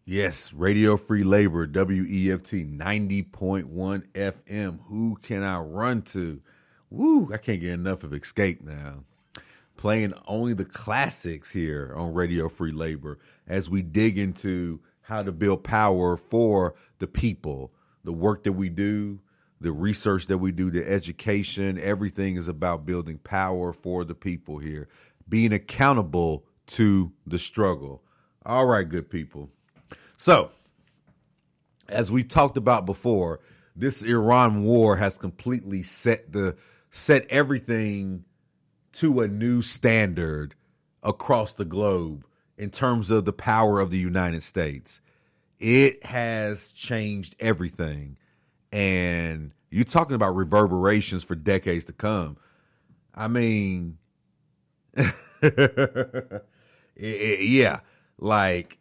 Yes, Radio Free Labor, WEFT 90.1 FM. Who can I run to? Woo, I can't get enough of Escape now. Playing only the classics here on Radio Free Labor as we dig into how to build power for the people. The work that we do, the research that we do, the education, everything is about building power for the people here. Being accountable to the struggle. All right, good people. So, as we talked about before, this Iran war has completely set everything to a new standard across the globe in terms of the power of the United States. It has changed everything. And you're talking about reverberations for decades to come. I mean, yeah, like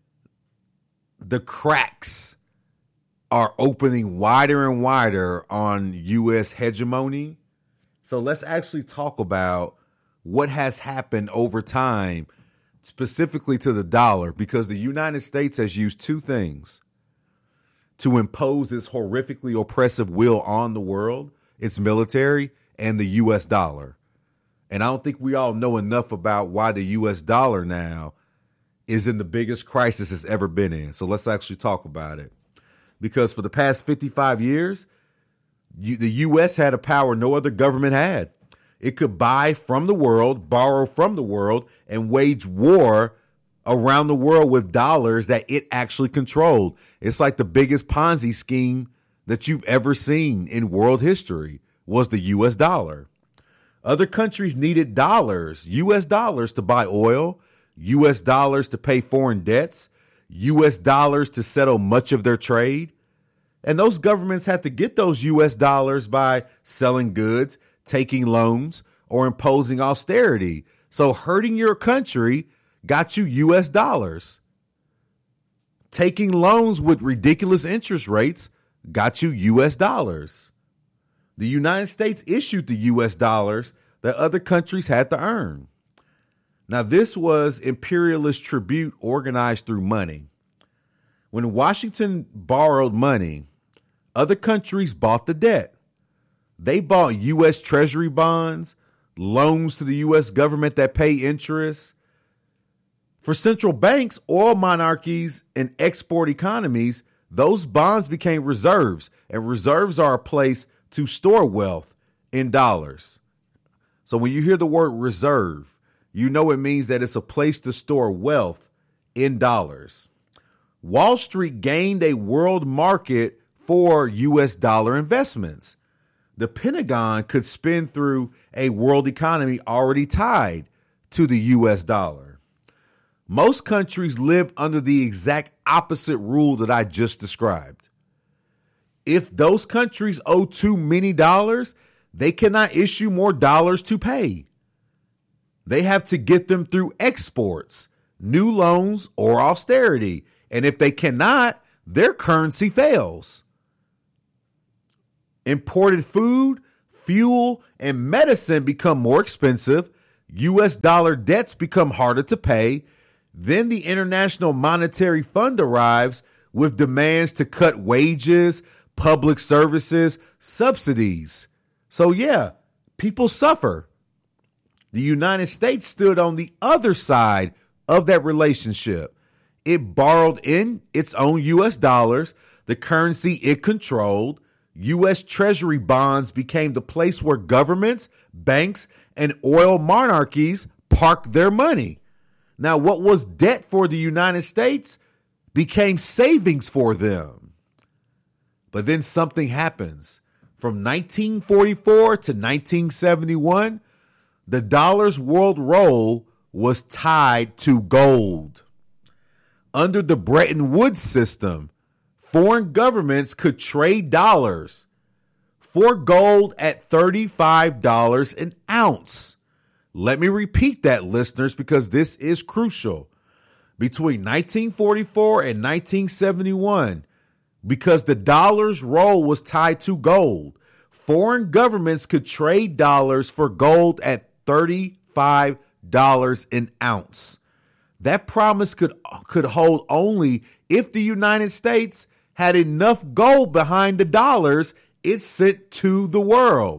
the cracks are opening wider and wider on U.S. hegemony. So let's actually talk about what has happened over time, specifically to the dollar, because the United States has used two things to impose its horrifically oppressive will on the world: its military and the U.S. dollar. And I don't think we all know enough about why the U.S. dollar now is in the biggest crisis it's ever been in. So let's actually talk about it. Because for the past 55 years, the U.S. had a power no other government had. It could buy from the world, borrow from the world, and wage war around the world with dollars that it actually controlled. It's like the biggest Ponzi scheme that you've ever seen in world history was the U.S. dollar. Other countries needed dollars, U.S. dollars, to buy oil, U.S. dollars to pay foreign debts, U.S. dollars to settle much of their trade. And those governments had to get those U.S. dollars by selling goods, taking loans, or imposing austerity. So hurting your country got you U.S. dollars. Taking loans with ridiculous interest rates got you U.S. dollars. The United States issued the U.S. dollars that other countries had to earn. Now, this was imperialist tribute organized through money. When Washington borrowed money, other countries bought the debt. They bought U.S. Treasury bonds, loans to the U.S. government that pay interest. For central banks, oil monarchies, and export economies, those bonds became reserves, and reserves are a place to store wealth in dollars. So when you hear the word reserve, you know it means that it's a place to store wealth in dollars. Wall Street gained a world market for U.S. dollar investments. The Pentagon could spin through a world economy already tied to the U.S. dollar. Most countries live under the exact opposite rule that I just described. If those countries owe too many dollars, they cannot issue more dollars to pay. They have to get them through exports, new loans, or austerity. And if they cannot, their currency fails. Imported food, fuel, and medicine become more expensive. U.S. dollar debts become harder to pay. Then the International Monetary Fund arrives with demands to cut wages, public services, subsidies. So yeah, people suffer. The United States stood on the other side of that relationship. It borrowed in its own U.S. dollars, the currency it controlled. U.S. Treasury bonds became the place where governments, banks, and oil monarchies parked their money. Now, what was debt for the United States became savings for them. But then something happens. From 1944 to 1971, the dollar's world role was tied to gold. Under the Bretton Woods system, foreign governments could trade dollars for gold at $35 an ounce. Let me repeat that, listeners, because this is crucial. Between 1944 and 1971, because the dollar's role was tied to gold, foreign governments could trade dollars for gold at $35 an ounce. That promise could hold only if the United States had enough gold behind the dollars it sent to the world.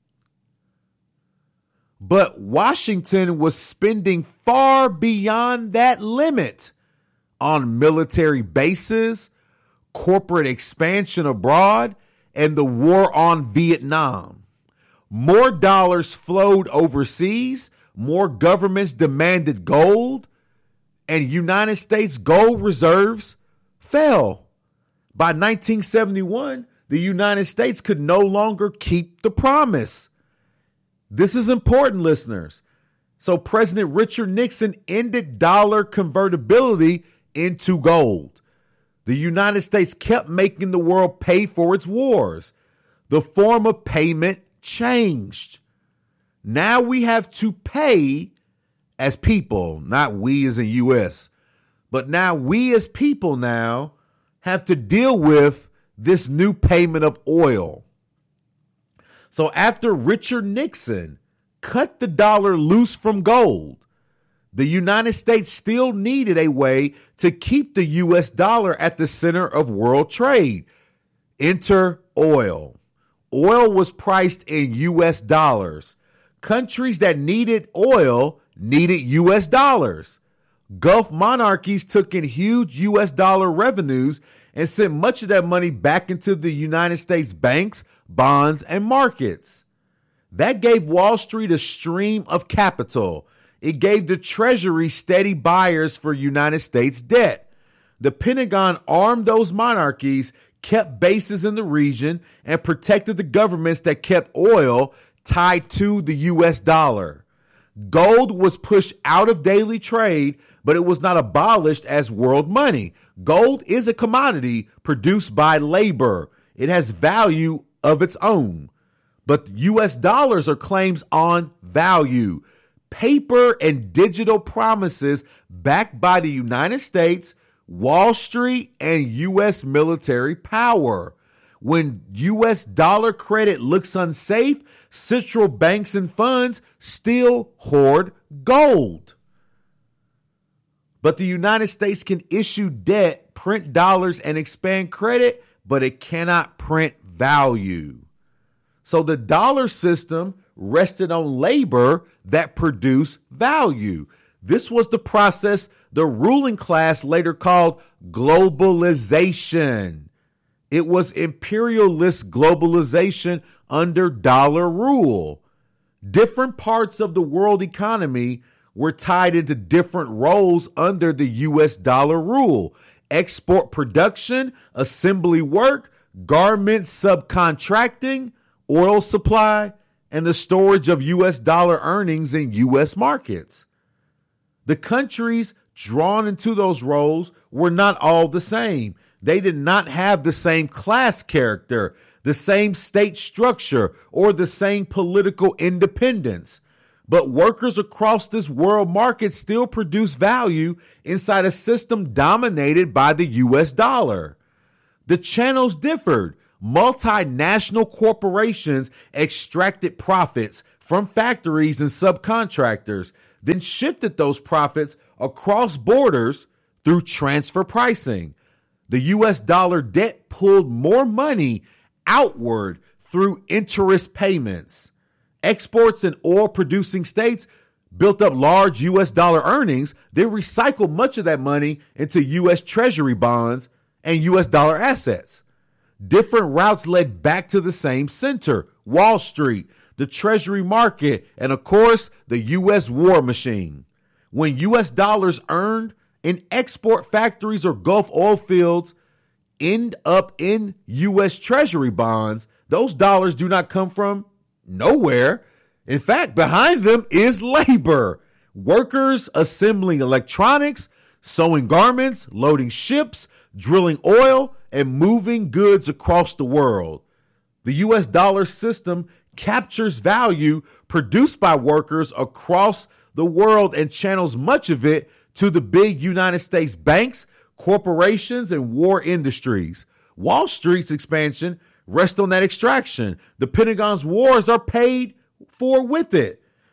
But Washington was spending far beyond that limit on military bases, corporate expansion abroad, and the war on Vietnam. More dollars flowed overseas, more governments demanded gold, and United States gold reserves fell. By 1971, the United States could no longer keep the promise. This is important, listeners. So President Richard Nixon ended dollar convertibility into gold. The United States kept making the world pay for its wars. The form of payment changed. Now we have to pay as people, not we as in U.S., but now we as people now have to deal with this new payment of oil. So after Richard Nixon cut the dollar loose from gold, the United States still needed a way to keep the U.S. dollar at the center of world trade. Enter oil. Oil was priced in U.S. dollars. Countries that needed oil needed U.S. dollars. Gulf monarchies took in huge U.S. dollar revenues and sent much of that money back into the United States banks, bonds, and markets. That gave Wall Street a stream of capital. It gave the Treasury steady buyers for United States debt. The Pentagon armed those monarchies, kept bases in the region, and protected the governments that kept oil tied to the U.S. dollar. Gold was pushed out of daily trade, but it was not abolished as world money. Gold is a commodity produced by labor. It has value of its own. But U.S. dollars are claims on value. Paper and digital promises backed by the United States, Wall Street, and U.S. military power. When U.S. dollar credit looks unsafe, central banks and funds still hoard gold. But the United States can issue debt, print dollars, and expand credit, but it cannot print value. So the dollar system rested on labor that produced value. This was the process the ruling class later called globalization. It was imperialist globalization under dollar rule. Different parts of the world economy were tied into different roles under the U.S. dollar rule. Export production, assembly work, garment subcontracting, oil supply, and the storage of U.S. dollar earnings in U.S. markets. The countries drawn into those roles were not all the same. They did not have the same class character, the same state structure, or the same political independence. But workers across this world market still produce value inside a system dominated by the U.S. dollar. The channels differed. Multinational corporations extracted profits from factories and subcontractors, then shifted those profits across borders through transfer pricing. The U.S. dollar debt pulled more money outward through interest payments. Exports in oil-producing states built up large U.S. dollar earnings, then recycled much of that money into U.S. Treasury bonds and U.S. dollar assets. Different routes led back to the same center: Wall Street, the Treasury market, and of course, the U.S. war machine. When U.S. dollars earned in export factories or Gulf oil fields end up in U.S. Treasury bonds, those dollars do not come from nowhere. In fact, behind them is labor. Workers assembling electronics, sewing garments, loading ships, drilling oil, and moving goods across the world. The U.S. dollar system captures value produced by workers across the world and channels much of it to the big United States banks, corporations, and war industries. Wall Street's expansion rests on that extraction. The Pentagon's wars are paid for with it.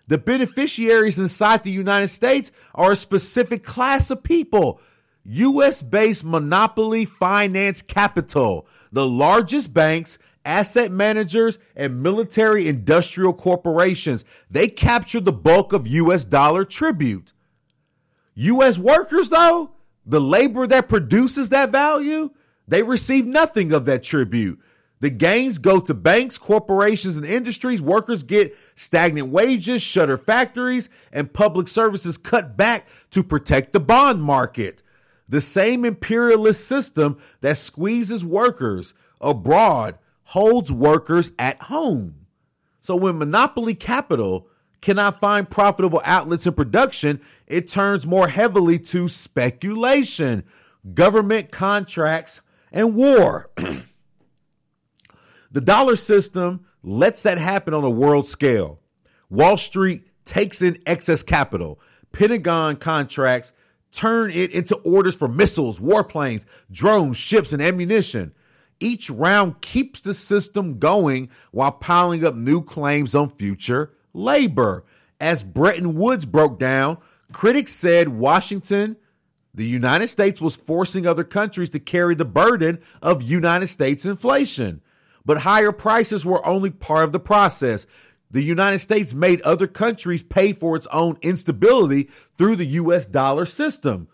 The beneficiaries inside the United States are a specific class of people. U.S.-based monopoly finance capital, the largest banks, asset managers, and military industrial corporations. They capture the bulk of U.S. dollar tribute. U.S. workers, though, the labor that produces that value, they receive nothing of that tribute. The gains go to banks, corporations, and industries. Workers get stagnant wages, shutter factories, and public services cut back to protect the bond market. The same imperialist system that squeezes workers abroad holds workers at home. So when monopoly capital cannot find profitable outlets in production, it turns more heavily to speculation, government contracts, and war. The dollar system lets that happen on a world scale. Wall Street takes in excess capital. Pentagon contracts turn it into orders for missiles, warplanes, drones, ships, and ammunition. Each round keeps the system going while piling up new claims on future labor. As Bretton Woods broke down, critics said Washington, the United States, was forcing other countries to carry the burden of United States inflation. But higher prices were only part of the process. The United States made other countries pay for its own instability through the U.S. dollar system.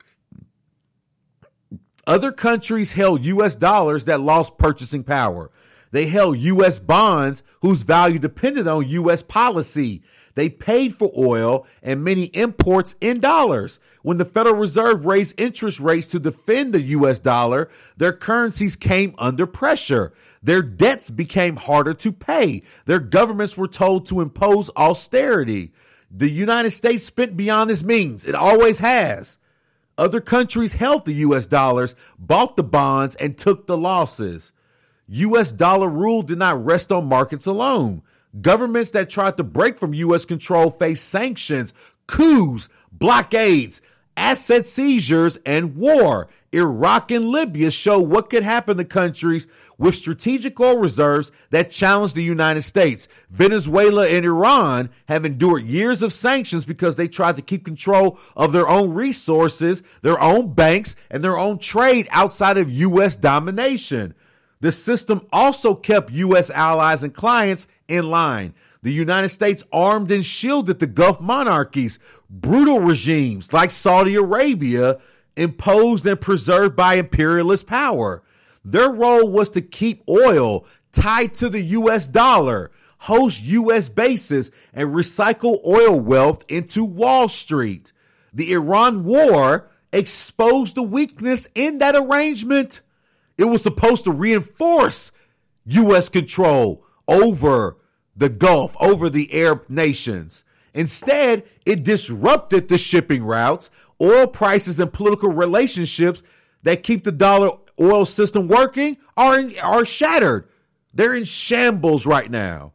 Other countries held U.S. dollars that lost purchasing power. They held U.S. bonds whose value depended on U.S. policy. They paid for oil and many imports in dollars. When the Federal Reserve raised interest rates to defend the U.S. dollar, their currencies came under pressure. Their debts became harder to pay. Their governments were told to impose austerity. The United States spent beyond its means. It always has. Other countries held the U.S. dollars, bought the bonds, and took the losses. U.S. dollar rule did not rest on markets alone. Governments that tried to break from U.S. control faced sanctions, coups, blockades, asset seizures, and war. Iraq and Libya show what could happen to countries with strategic oil reserves that challenge the United States. Venezuela and Iran have endured years of sanctions because they tried to keep control of their own resources, their own banks, and their own trade outside of U.S. domination. The system also kept U.S. allies and clients in line. The United States armed and shielded the Gulf monarchies, brutal regimes like Saudi Arabia, imposed and preserved by imperialist power. Their role was to keep oil tied to the U.S. dollar, host U.S. bases, and recycle oil wealth into Wall Street. The Iran war exposed the weakness in that arrangement. It was supposed to reinforce U.S. control over the Gulf, over the Arab nations. Instead, it disrupted the shipping routes, oil prices, and political relationships that keep the dollar oil system working are shattered. They're in shambles right now.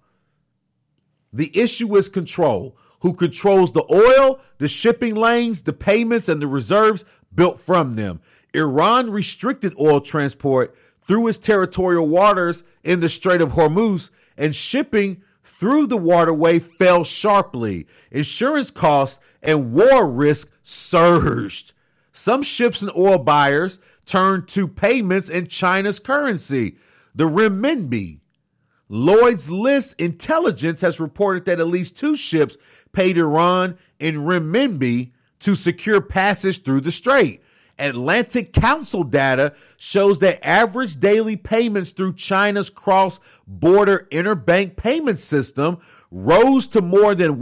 The issue is control. Who controls the oil, the shipping lanes, the payments, and the reserves built from them? Iran restricted oil transport through its territorial waters in the Strait of Hormuz, and shipping through the waterway fell sharply. Insurance costs and war risk surged. Some ships and oil buyers turned to payments in China's currency, the renminbi. Lloyd's List Intelligence has reported that at least 2 ships paid Iran in renminbi to secure passage through the strait. Atlantic Council data shows that average daily payments through China's cross-border interbank payment system rose to more than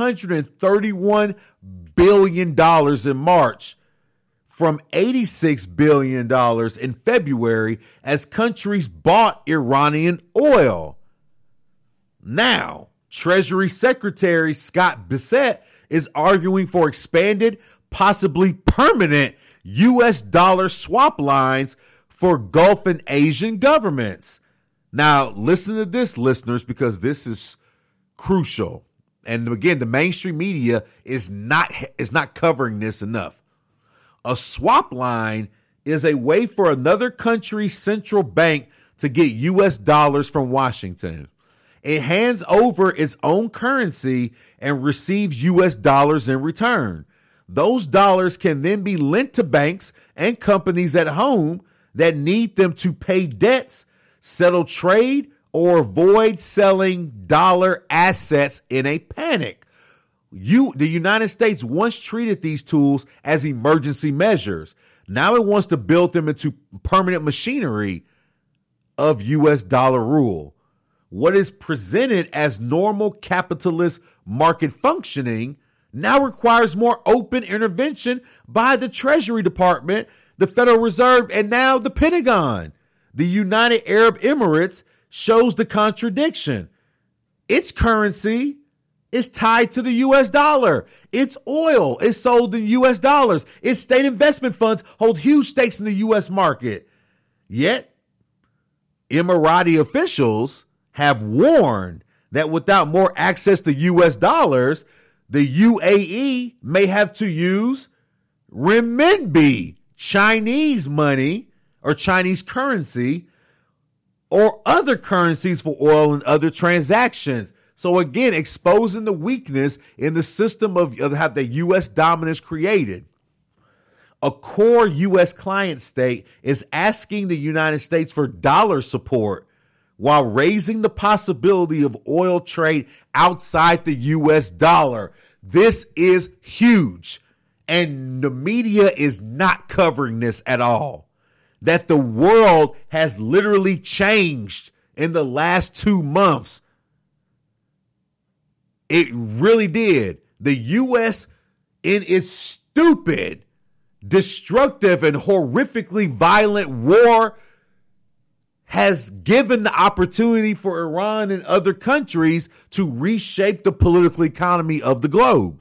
$131 billion in March, from $86 billion in February, as countries bought Iranian oil. Now, Treasury Secretary Scott Bessent is arguing for expanded, possibly permanent U.S. dollar swap lines for Gulf and Asian governments. Now, listen to this, listeners, because this is crucial. And again, the mainstream media is not covering this enough. A swap line is a way for another country's central bank to get U.S. dollars from Washington. It hands over its own currency and receives U.S. dollars in return. Those dollars can then be lent to banks and companies at home that need them to pay debts, settle trade, or avoid selling dollar assets in a panic. The United States once treated these tools as emergency measures. Now it wants to build them into permanent machinery of U.S. dollar rule. What is presented as normal capitalist market functioning now requires more open intervention by the Treasury Department, the Federal Reserve, and now the Pentagon. The United Arab Emirates shows the contradiction. Its currency is tied to the U.S. dollar. Its oil is sold in U.S. dollars. Its state investment funds hold huge stakes in the U.S. market. Yet, Emirati officials have warned that without more access to U.S. dollars, the UAE may have to use renminbi, Chinese money or Chinese currency, or other currencies for oil and other transactions. So again, exposing the weakness in the system of how the U.S. dominance created. A core U.S. client state is asking the United States for dollar support while raising the possibility of oil trade outside the U.S. dollar. This is huge, and the media is not covering this at all. That the world has literally changed in the last 2 months. It really did. The U.S. in its stupid, destructive, and horrifically violent war has given the opportunity for Iran and other countries to reshape the political economy of the globe.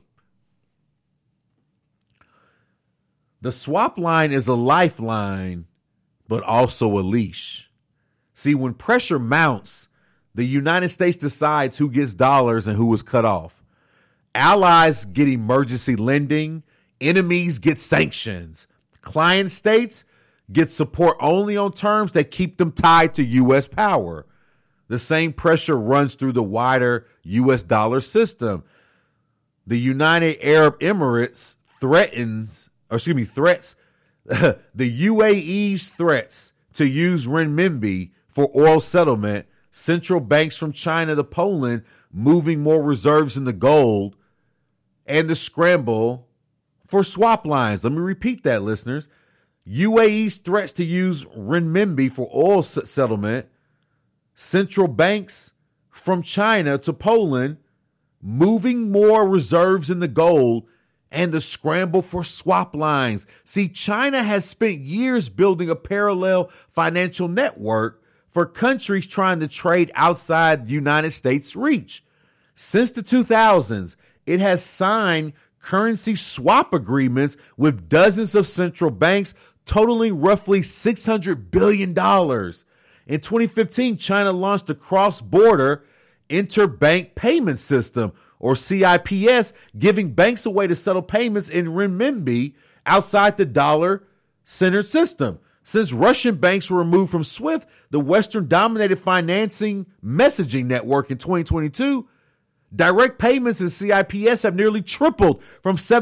The swap line is a lifeline, but also a leash. See, when pressure mounts, the United States decides who gets dollars and who is cut off. Allies get emergency lending. Enemies get sanctions. Client states get support only on terms that keep them tied to U.S. power. The same pressure runs through the wider U.S. dollar system. The United Arab Emirates threats the UAE's threats to use renminbi for oil settlement, central banks from China to Poland moving more reserves into gold, and the scramble for swap lines. Let me repeat that, listeners. UAE's threats to use renminbi for oil settlement, central banks from China to Poland moving more reserves into gold, and the scramble for swap lines. See, China has spent years building a parallel financial network for countries trying to trade outside the United States' reach. Since the 2000s, it has signed currency swap agreements with dozens of central banks, totaling roughly $600 billion. In 2015, China launched a cross-border interbank payment system, or CIPS, giving banks a way to settle payments in renminbi outside the dollar-centered system. Since Russian banks were removed from SWIFT, the Western-dominated financing messaging network in 2022, direct payments in CIPS have nearly tripled from